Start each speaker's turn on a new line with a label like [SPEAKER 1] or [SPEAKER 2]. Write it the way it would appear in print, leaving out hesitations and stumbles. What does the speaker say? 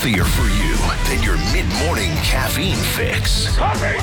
[SPEAKER 1] healthier for you than your mid-morning caffeine fix.
[SPEAKER 2] Coffee